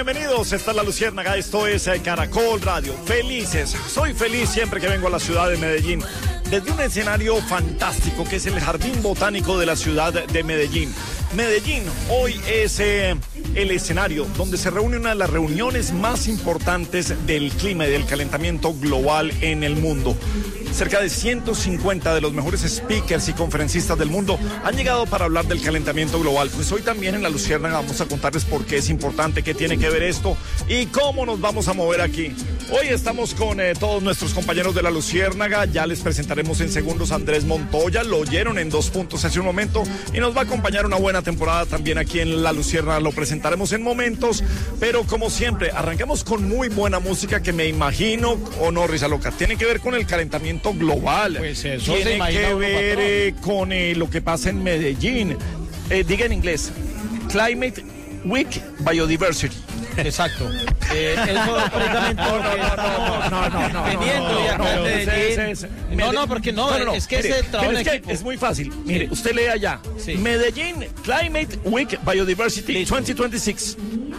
Bienvenidos, esta es La Luciérnaga, esto es Caracol Radio. Felices, soy feliz siempre que vengo a la ciudad de Medellín, desde un escenario fantástico que es el Jardín Botánico de la ciudad de Medellín. Medellín hoy es el escenario donde se reúne una de las reuniones más importantes del clima y del calentamiento global en el mundo. Cerca de 150 de los mejores speakers y conferencistas del mundo han llegado para hablar del calentamiento global. Pues hoy también en La Luciérnaga vamos a contarles por qué es importante, qué tiene que ver esto y cómo nos vamos a mover aquí. Hoy estamos con todos nuestros compañeros de La Luciérnaga. Ya les presentaremos en segundos a Andrés Montoya. Lo oyeron en 2 puntos hace un momento y nos va a acompañar una buena temporada también aquí en La Luciérnaga. Lo presentaremos en momentos, pero como siempre, arrancamos con muy buena música que me imagino, o no, Risa Loca, tiene que ver con el calentamiento global. Pues eso tiene que ver con lo que pasa en Medellín. Diga en inglés, Climate Week Biodiversity. Exacto. Eso precisamente es que ese trabajo en equipo. Es muy fácil. Mire, usted lee allá. Sí. Medellín Climate Week Biodiversity Listo. 2026.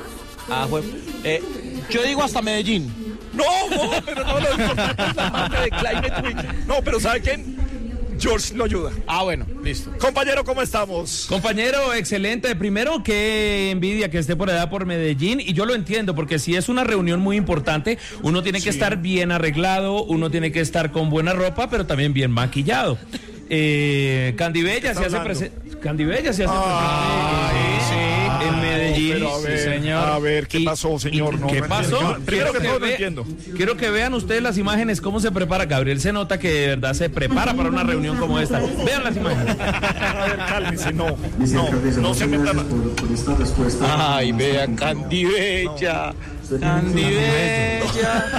Yo digo hasta Medellín. No, pero no, lo importante es la parte de Climate Week. No, pero ¿sabe quién? George lo ayuda. Bueno, listo. Compañero, ¿cómo estamos? Compañero, excelente. Primero, qué envidia que esté por allá por Medellín, y yo lo entiendo, porque si es una reunión muy importante, uno tiene que estar bien arreglado, uno tiene que estar con buena ropa, pero también bien maquillado. Candibella se hace presente. Candibella se hace presente. En Medellín, pero sí, señor. A ver, ¿qué pasó, señor? No, ¿Qué no pasó? entiendo. Primero que todo no entiendo. Quiero que vean ustedes las imágenes, cómo se prepara. Gabriel se nota que de verdad se prepara para una reunión como esta. Vean las imágenes. A ver, cálmense, no se metan. Ay, vean, Candibella. Candibella.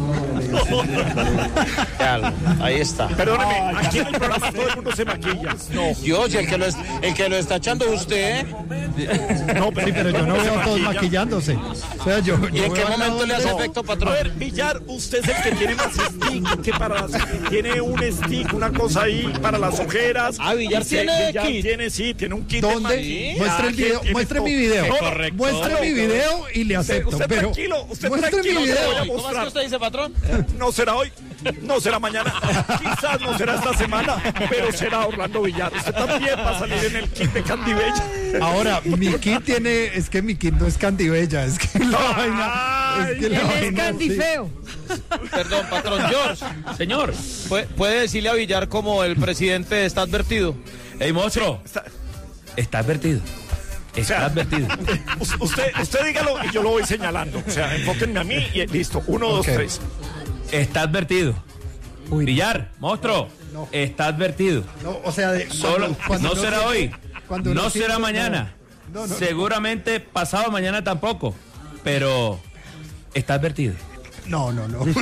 Ahí está. Perdóneme, aquí en el programa todo el mundo se maquilla. No, Dios, el que lo está echando es usted, no, pero yo no veo a todos maquillándose. O sea, yo ¿Y en qué momento le hace efecto, A patrón? ver, Villar, usted es el que tiene más stick, que tiene un stick, una cosa ahí para las ojeras. Villar tiene kit. Tiene un kit. ¿dónde? Muestre el video, muestre mi video. Correcto. Muestre mi video y le acepto. Usted Pero tranquilo, usted muestre tranquilo, mi se lo video. voy a ¿Cómo es que mostrar. usted dice, patrón? No será hoy, no será mañana, quizás no será esta semana, pero será Orlando Villar. Usted también va a salir en el kit de Candibella. ahora, mi kit es que mi kit no es Candibella, es que la vaina. Es que la Es vaina, Candy sí. feo. Perdón, patrón. George, Señor. ¿puede decirle a Villar como el presidente está advertido? Ey, monstruo. Está advertido. Está advertido. Usted dígalo y yo lo voy señalando. O sea, enfóquenme a mí y listo. 1, 2, 3. Está advertido. Uy, Villar, monstruo. No. Está advertido. no, o sea, Solo, cuando no será hoy, cuando no uno será siente- mañana, no, no. seguramente pasado mañana tampoco, pero está advertido. No,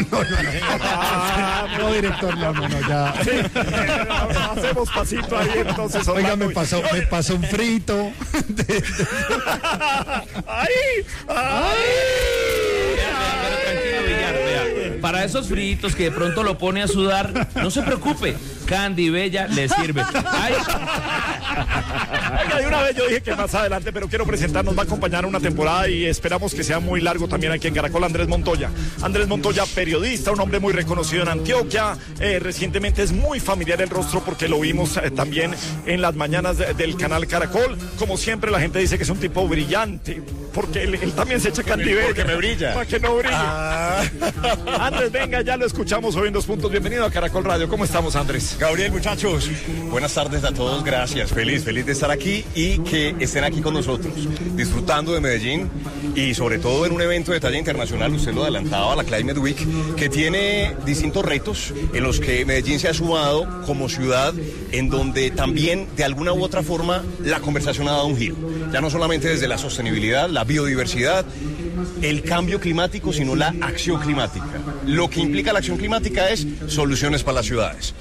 director, no, ya. Hacemos pasito ahí entonces. Oiga, Orlando. me pasó un frito. ¡Ay! Pero tranquilo, Villar, vea. Para esos fritos que de pronto lo pone a sudar, no se preocupe, Candibella le sirve. Ay, Oiga, de una vez yo dije que más adelante, pero quiero presentarnos, va a acompañar una temporada y esperamos que sea muy largo también aquí en Caracol, Andrés Montoya. Andrés Montoya, periodista, un hombre muy reconocido en Antioquia. Recientemente es muy familiar el rostro porque lo vimos también en las mañanas del canal Caracol. Como siempre, la gente dice que es un tipo brillante, porque él también se echa Candibella. Porque me brilla. Para que no brille. Andrés, venga, ya lo escuchamos hoy en 2 puntos. Bienvenido a Caracol Radio. ¿Cómo estamos, Andrés? Gabriel, muchachos, buenas tardes a todos, gracias, feliz de estar aquí y que estén aquí con nosotros, disfrutando de Medellín y sobre todo en un evento de talla internacional, usted lo adelantaba, la Climate Week, que tiene distintos retos en los que Medellín se ha sumado como ciudad, en donde también de alguna u otra forma la conversación ha dado un giro, ya no solamente desde la sostenibilidad, la biodiversidad, el cambio climático, sino la acción climática. Lo que implica la acción climática es soluciones para las ciudades.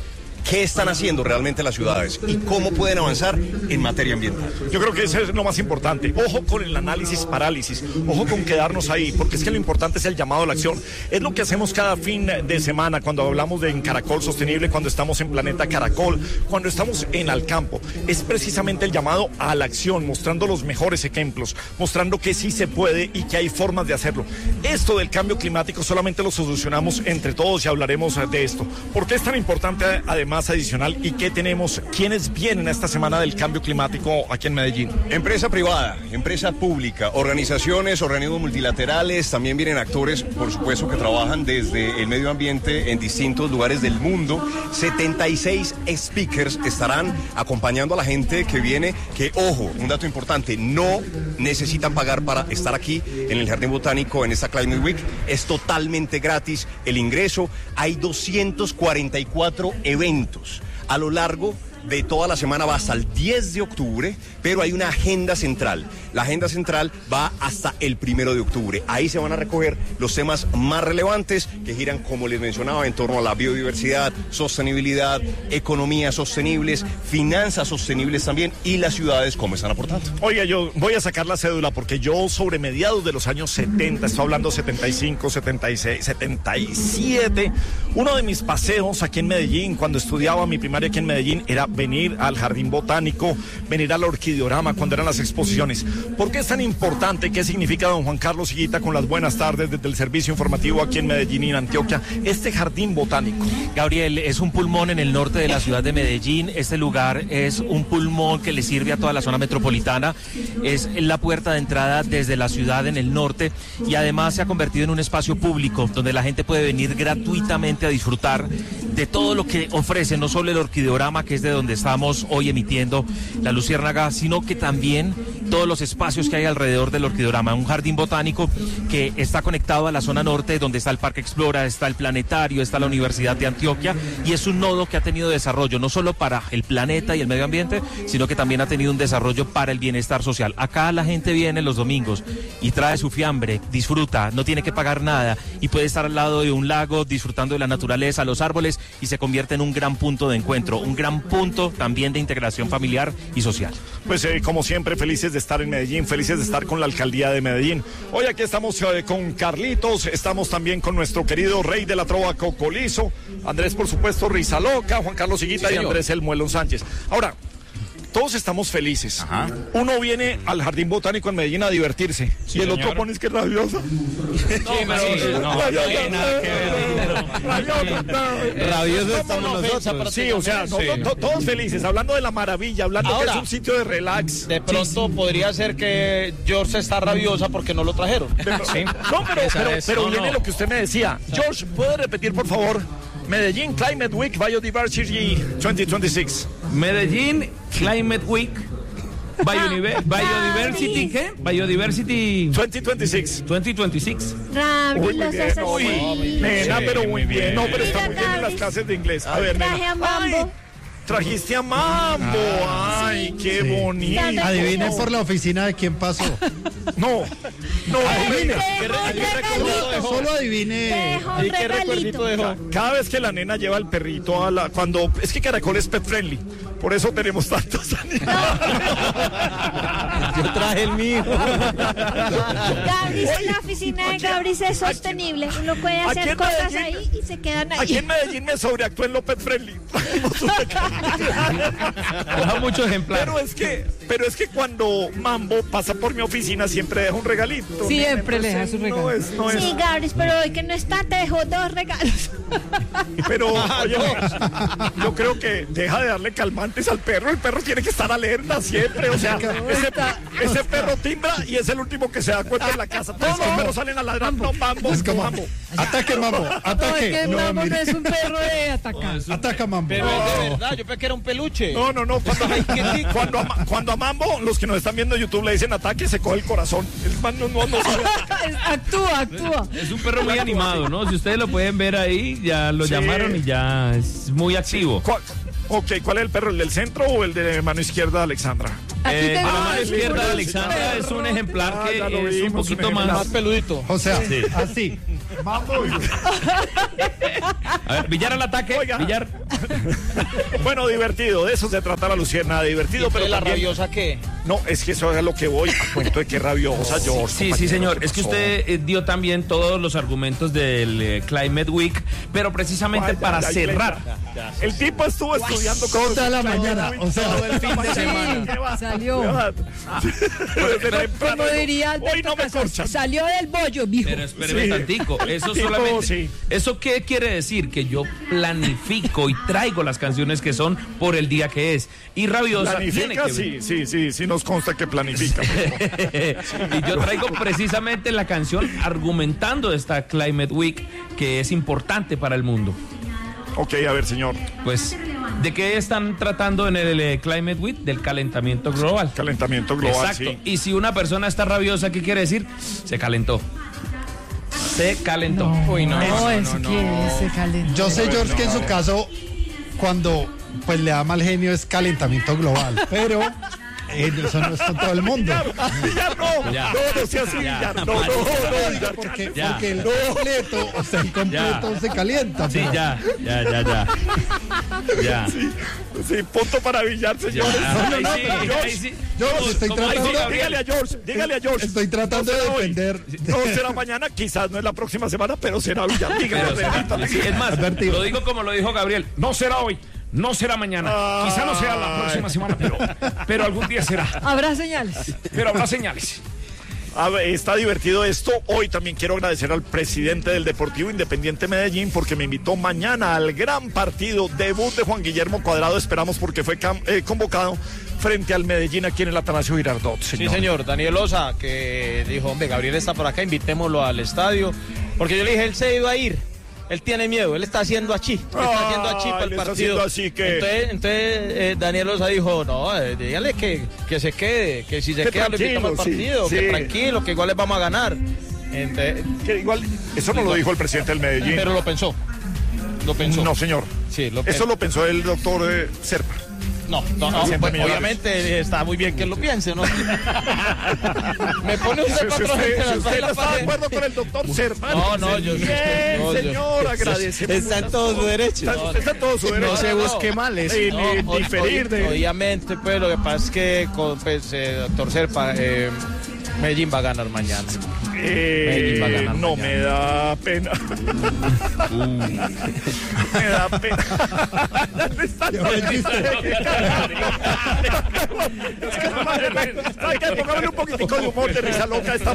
qué están haciendo realmente las ciudades y cómo pueden avanzar en materia ambiental. Yo creo que eso es lo más importante. Ojo con el análisis parálisis, ojo con quedarnos ahí, porque es que lo importante es el llamado a la acción. Es lo que hacemos cada fin de semana cuando hablamos de En Caracol Sostenible, cuando estamos en Planeta Caracol, cuando estamos en Al Campo. Es precisamente el llamado a la acción, mostrando los mejores ejemplos, mostrando que sí se puede y que hay formas de hacerlo. Esto del cambio climático solamente lo solucionamos entre todos y hablaremos de esto. ¿Por qué es tan importante además adicional y qué tenemos? ¿Quiénes vienen a esta semana del cambio climático aquí en Medellín? Empresa privada, empresa pública, organizaciones, organismos multilaterales, también vienen actores, por supuesto, que trabajan desde el medio ambiente en distintos lugares del mundo. 76 speakers estarán acompañando a la gente que viene, que, ojo, un dato importante, no necesitan pagar para estar aquí en el Jardín Botánico en esta Climate Week. Es totalmente gratis el ingreso. Hay 244 eventos a lo largo de toda la semana, va hasta el 10 de octubre, pero hay una agenda central. La agenda central va hasta el 1 de octubre. Ahí se van a recoger los temas más relevantes que giran, como les mencionaba, en torno a la biodiversidad, sostenibilidad, economías sostenibles, finanzas sostenibles también, y las ciudades cómo están aportando. Oiga, yo voy a sacar la cédula porque yo sobre mediados de los años 70, estoy hablando 75, 76, 77, uno de mis paseos aquí en Medellín, cuando estudiaba mi primaria aquí en Medellín, era venir al Jardín Botánico, venir al Orquideorama cuando eran las exposiciones. ¿Por qué es tan importante? ¿Qué significa don Juan Carlos Higuita con las buenas tardes desde el servicio informativo aquí en Medellín y en Antioquia? Este Jardín Botánico. Gabriel, es un pulmón en el norte de la ciudad de Medellín. Este lugar es un pulmón que le sirve a toda la zona metropolitana. Es la puerta de entrada desde la ciudad en el norte y además se ha convertido en un espacio público donde la gente puede venir gratuitamente a disfrutar de todo lo que ofrece, no solo el Orquideorama, que es de donde estamos hoy emitiendo La Luciérnaga, sino que también todos los espacios que hay alrededor del Orquideorama. Un jardín botánico que está conectado a la zona norte, donde está el Parque Explora, está el Planetario, está la Universidad de Antioquia, y es un nodo que ha tenido desarrollo no solo para el planeta y el medio ambiente, sino que también ha tenido un desarrollo para el bienestar social. Acá la gente viene los domingos y trae su fiambre, disfruta, no tiene que pagar nada y puede estar al lado de un lago disfrutando de la naturaleza, los árboles, y se convierte en un gran punto de encuentro, un gran punto también de integración familiar y social. Pues como siempre, felices de estar en Medellín, felices de estar con la alcaldía de Medellín. Hoy aquí estamos con Carlitos, estamos también con nuestro querido rey de la trova Cocolizo, Andrés, por supuesto, Rizaloca, Juan Carlos Higuita, sí, y Andrés El Muelón Sánchez. Ahora, todos estamos felices. Ajá. Uno viene al Jardín Botánico en Medellín a divertirse, sí, y el otro pone es que es rabiosa. Rabiosa estamos nosotros. Sí, o sea, todos felices, hablando de la maravilla, hablando ahora, que es un sitio de relax. De pronto podría ser que George está rabiosa porque no lo trajeron. Sí. No, pero viene lo que usted me decía. George, ¿puede repetir, por favor? Medellín Climate Week Biodiversity 2026. Medellín Climate Week Biodiversity, ¿qué? Biodiversity 2026. 2026. Nena, pero muy bien. No, pero está muy bien en las clases de inglés. A ver, nena. Trajiste a Mambo. Ay, qué bonito. Adivinen por la oficina de quién pasó. No, adivine. Solo adivine. ¿Y qué recuerdito dejó? Cada vez que la nena lleva el perrito cuando es que Caracol es pet friendly. Por eso tenemos tantos animales. Yo traje el mío. Gabris, la oficina de Gabris es sostenible. Uno puede hacer cosas ahí y se quedan ahí. Aquí en Medellín me sobreactuó en lo pet friendly. Mucho ejemplar. Pero es que cuando Mambo pasa por mi oficina siempre deja un regalito. Siempre le deja su regalo. No es. Sí, Gabris, pero hoy que no está te dejó 2 regalos. Pero, oye, yo creo que deja de darle calmantes al perro. El perro tiene que estar alerta siempre. O sea, ese perro timbra y es el último que se da cuenta en la casa. Todos los perros salen a ladrar. No, Mambo. Ataque, Mambo. Ataque. No, Mambo no es un perro de atacar. Ataca, Mambo. Pero de verdad, yo pensé que era un peluche. No. Cuando a Mambo, los que nos están viendo en YouTube le dicen ataque, se coge el corazón. El man no sabe. Actúa. Es un perro muy animado, ¿no? Si ustedes lo pueden ver ahí, ya lo llamaron y ya es muy activo. ¿Cuál es el perro? ¿El del centro o el de mano izquierda, Alexandra? De la mano izquierda de Alexandra es un ejemplar que es un poquito más peludito. O sea, así. Mambo. A ver, Villar al ataque. Oiga, Villar. Bueno, divertido, de eso se trata la Luciérnaga, divertido, pero la también... rabiosa qué? No, es que eso es a lo que voy, a cuento de que rabiosa, George. Sí, compañero, sí, señor. ¿qué Es que pasó? usted dio también todos los argumentos del Climate Week, pero precisamente Ay, para ya, cerrar. El tipo estuvo estudiando Toda la mañana, o sea, Todo el fin de semana. Salió. Pero Como diría hoy Alberto no me Casas, corchan. salió del bollo, mijo. Pero espéreme Sí. tantico, eso Tipo, solamente, sí. ¿eso qué quiere decir? Que yo planifico y traigo las canciones que son por el día que es. Y Rabiosa tiene ¿Planifica? que Sí, nos consta que planifica. y yo traigo precisamente la canción argumentando esta Climate Week que es importante para el mundo. Ok, a ver, señor. Pues, ¿de qué están tratando en el Climate Week? Del calentamiento global. Calentamiento global, Exacto. sí. Y si una persona está rabiosa, ¿qué quiere decir? Se calentó. Se calentó. Uy, no. No, es que se calentó. yo sé, George, que en su caso, cuando pues le da mal genio es calentamiento global, pero eso no es con todo el mundo. Villar, no, Ya. no sea así, Ya. Villar, no, Digo, porque Ya. el completo, o sea, el completo Ya. se calienta. Sí, pero- ya. Ya. Sí, punto para Villar, señor. Ahí no, sí, pero ahí sí. George, estoy ¿Cómo tratando- dice Gabriel? Dígale a George. Estoy tratando No de será hoy, defender. No será mañana, quizás no es la próxima semana, pero será Villar. Dígale, Pero repítale. sí, es más, Advertido. lo digo como lo dijo Gabriel. No será hoy, no será mañana. Quizá no sea la próxima semana, pero algún día será. Habrá señales. Pero habrá señales. A ver, está divertido esto. Hoy también quiero agradecer al presidente del Deportivo Independiente Medellín porque me invitó mañana al gran partido debut de Juan Guillermo Cuadrado. Esperamos porque fue convocado frente al Medellín aquí en el Atanasio Girardot. Sí, señor. Daniel Osa, que dijo, hombre, Gabriel está por acá, invitémoslo al estadio. Porque yo le dije, él se iba a ir. Él tiene miedo, él está haciendo achí. Está haciendo achí para el le está partido. haciendo así que- Entonces Daniel Osa dijo, no, dígale que se quede, que si se Que queda lo invitamos al tranquilo, sí, partido, que sí. tranquilo, que igual les vamos a ganar. Entonces, Que igual, eso no lo dijo el presidente del Medellín. pero lo pensó. Lo pensó. No, señor. Sí, lo Eso pensó. lo pensó el doctor Serpa. No, Presidente pues, Millonarios. obviamente está muy bien que lo piense, ¿no? Me pone usted Si cuatro usted, veces si las usted no la está de pared. acuerdo con el doctor Serpa. No, yo Bien, no, yo- señor, agradecemos. Está en todo su derecho. Está en todo su derecho. No se busque males. Ni No, diferir de... obviamente, pues lo que pasa es que doctor Serpa, Medellín va a ganar mañana. Medellín va a ganar no, mañana. me da pena. Me da pena. Hay que pongámosle un poquitico de humor de risa loca a esta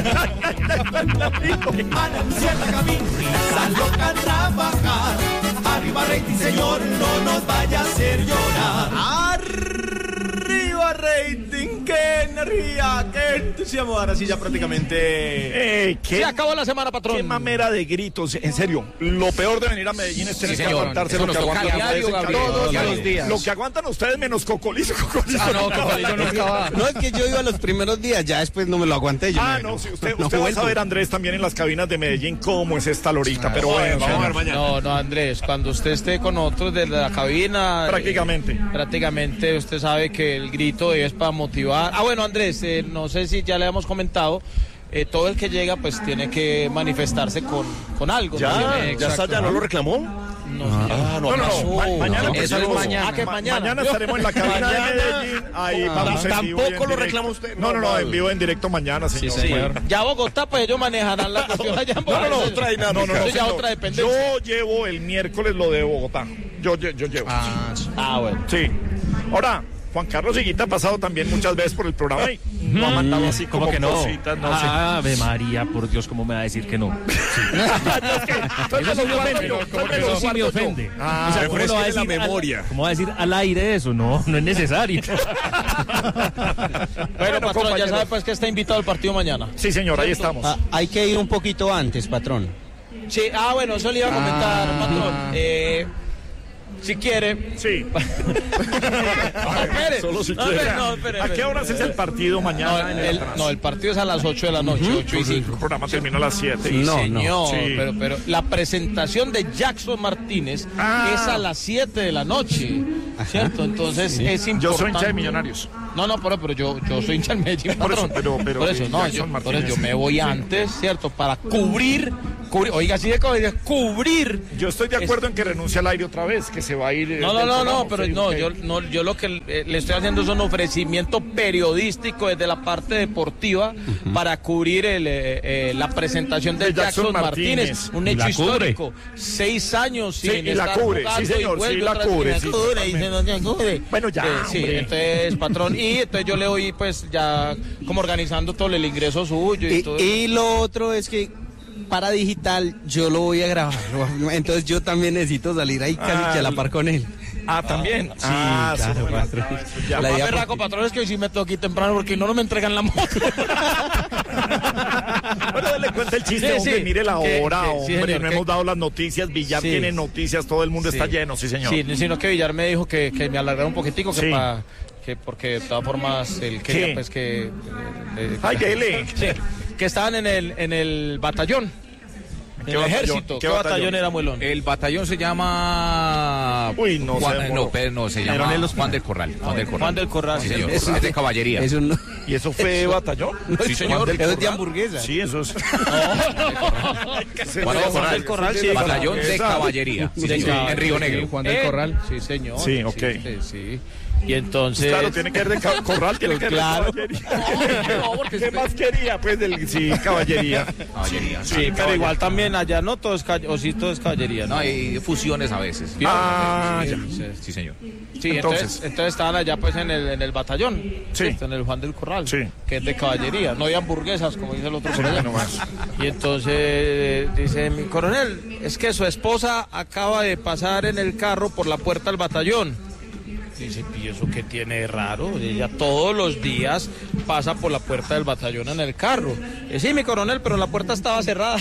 Anunciar la camisa, loca a trabajar. Arriba rating, señor, no nos vaya a hacer llorar. Arriba rating, qué energía, qué entusiasmo. Ahora sí ya prácticamente. Se acabó la semana, patrón. Qué mamera de gritos, en serio. Lo peor de venir a Medellín es tener Sí, que señor. aguantarse Eso lo que nos toca aguantan diario, ustedes en Gabriel, Cali. todos Diario. los días. Lo que aguantan ustedes menos Cocolizo. Ah, no, Cocolizo no acaba. No, es que yo iba los primeros días, ya después no me lo aguanté. Yo No, sí, usted no va a vuelvo. saber, Andrés, también en las cabinas de Medellín cómo es esta lorita, pero bueno, vamos a ver señor. mañana. No, Andrés, cuando usted esté con otros de la cabina. Prácticamente usted sabe que el grito es para motivar. Ah, bueno, Andrés, no sé si ya le hemos comentado. Todo el que llega pues tiene que manifestarse con algo. Ya, ¿no? ya está, Exacto. ya no lo reclamó. No, Mañana eso es empezaremos- mañana. Que Mañana estaremos en la cabina de Medellín. Ahí vamos en vivo y en Tampoco lo directo. reclama usted. No, en vivo, en directo mañana, señor. señor. Ya Bogotá, pues ellos manejarán la cuestión allá en Bogotá. otra dinámica. No, Eso ya señor. otra dependencia. Yo llevo el miércoles lo de Bogotá. Yo llevo. Ah, bueno. Sí. Ahora, Juan Carlos Higuita ha pasado también muchas veces por el programa y no ha mandado así como ¿Cómo que no? cositas, no sé. Ave María, por Dios, ¿cómo me va a decir que no? Eso sí me ofende. Eso sí me ofende. Ah, ¿cómo lo va a refresque la decir memoria. ¿Cómo va a decir al aire eso? No, no es necesario. Bueno, patrón, ya compañeros. sabe pues que está invitado al partido mañana. Sí, señor, ahí estamos. Hay que ir un poquito antes, patrón. Sí, bueno, eso le iba a comentar, patrón. Si quiere. Sí. Espere. Solo si No, quiere. espere, no, espere, ¿A qué espere. horas es el partido mañana? No, el partido es a las 8 de la noche, 8 y El 5. programa termina a las 7. No, Señor, Sí. pero la presentación de Jackson Martínez es a las 7 de la noche, ¿cierto? Entonces es importante. Yo soy hincha de Millonarios. No, pero yo soy hincha del Medellín, patrón. Por eso, yo me voy antes, ¿cierto? Para cubrir, oiga, así de cubrir. Yo estoy de acuerdo en que renuncie al aire otra vez, que se va a ir. Yo lo que le estoy haciendo es un ofrecimiento periodístico desde la parte deportiva para cubrir la presentación de Jackson Martínez, un hecho histórico. 6 años sin y la cubre, sí señor, sí la cubre. Bueno, ya. Entonces, patrón, y entonces yo le voy pues ya como organizando todo el ingreso suyo y todo. Y lo otro es que para digital yo lo voy a grabar, entonces yo también necesito salir ahí casi que a la par con él. También. Sí, claro, patrón. La berraco, patrón, es que hoy sí me tengo que ir temprano porque no me entregan la moto. Bueno, dale cuenta el chiste, hombre, mire la hora, hombre, no hemos dado las noticias, Villar tiene noticias, todo el mundo está lleno, sí señor. Sí, sino que Villar me dijo que me alargara un poquitico, que porque de todas formas él quería pues que... ¡Ay, dele! Sí, que estaban en el batallón. ¿Qué ejército? ¿Qué batallón era, Muelón? El batallón se llama... Uy, no se llama Juan del Corral. Juan del Corral, sí, señor. Es de caballería. ¿Y eso fue batallón? Sí, señor. Eso es de hamburguesa. Sí, eso es... Juan del Corral, sí. Batallón de caballería. Sí, señor. En Río Negro. Juan del Corral. Sí, señor. Sí, ok. Sí. Y entonces... Claro, tiene que ver de Corral, tiene que ver de caballería. ¿Qué más quería? Pues caballería. Caballería. Sí, pero igual también allá no todo es todo es caballería. No, hay fusiones a veces. Sí, señor. Sí, entonces estaban allá pues en el batallón, en el Juan del Corral, que es de caballería. No hay hamburguesas, como dice el otro por allá. Y entonces dice mi coronel, es que su esposa acaba de pasar en el carro por la puerta del batallón. Dice, ¿y eso qué tiene de raro? Ella todos los días pasa por la puerta del batallón en el carro. Sí, mi coronel, pero la puerta estaba cerrada.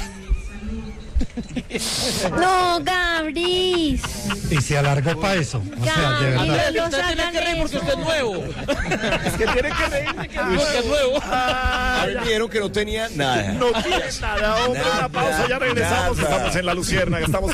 No, Gabris. Y se alargó para eso. O sea, de verdad. Usted tiene que reír porque usted es nuevo. Es que tiene que reír porque es nuevo. A mí me dijeron que no tenía nada. No tiene nada, hombre. Una pausa, ya regresamos. Estamos en La Luciérnaga. Estamos